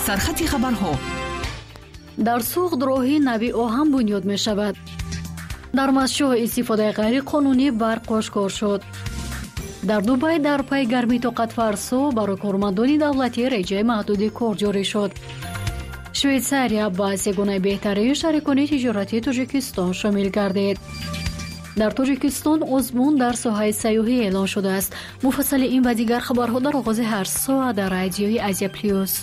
سرخط خبرها. در سوخت راهی نوی آهن بنیاد می شود. در مسجد استفاده غیر قانونی برق آشکار شد. در دبی در پی گرمی طاقت فرسا برای کارمندان دولتی رجای محدود کار جاری شد. شویتساریا باعث یگانه بهتری شریکان تجارتی تاجیکستان شامل گردید. در تاجیکستان آزمون در ساحه سیاحی اعلان شده است. مفصل این و دیگر خبرها در آغاز هر ساعت در رادیوی آسیا پلیوس.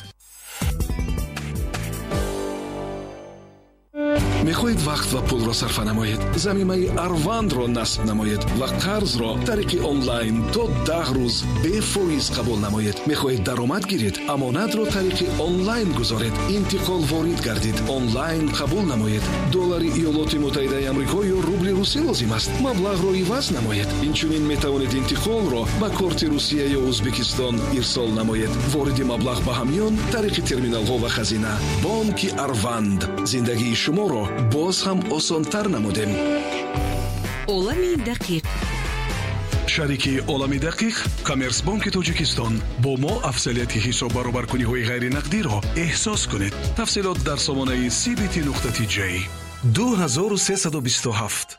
میخواهید وقت و پول را صرف نمایید؟ ضمیمه اروند را نصب نمایید و قرض را طریق آنلاین تا 10 روز بی فایز قبول نمایید. میخواهید درآمد گیرید؟ امانت را طریق آنلاین گذارید. انتقال وارد گردید. آنلاین قبول نمایید. دلار ایالات متحده آمریکا یا روبل روسی لازم است. مبلغ را عوض نمایید. اینچنین میتوانید انتقال را با کارت روسیه یا ازبکستان ارسال نمایید. وارد مبلغ به همیان طریق ترمینال ها و خزینه. بانک اروند زندگی شما را باز هم آسان‌تر نمودیم. عالمی دقیق. شریکی عالمی دقیق کامرس بانک تاجیکستان با ما افضلیت حساب برابرکنی های غیر نقدی را احساس کنید. تفصیلات در سامانه cbt.tj 2327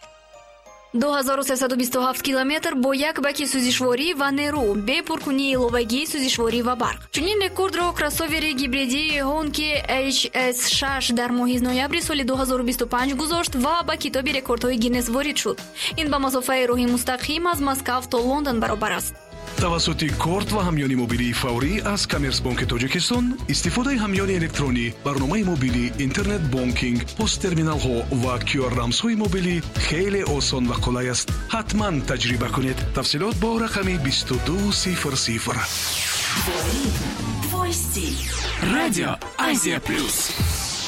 2327 километр бо як баки сӯзишворӣ ва нерӯ бе пуркунии иловагии сӯзишворӣ ва барқ. чунин рекордро кроссовери гибридии Honki HS6 дар моҳи ноябри соли 2025 гузошт ва ба китоби рекордҳои Гиннес ворид шуд. ин ба масофаи роҳи мустақим аз Москав то Лондон баробар аст. توسط کارت و همیانی موبیلی فوری از کامرس بانک تاجیکستان استفاده همیانی الکترونی، برنامه موبیلی، اینترنت بانکینگ، پست ترمینال ها و QR رمز های موبیلی خیلی آسان و قلای است. حتما تجربه کنید. تفصیلات با رقم 2200. رادیو آسیا پلیوس.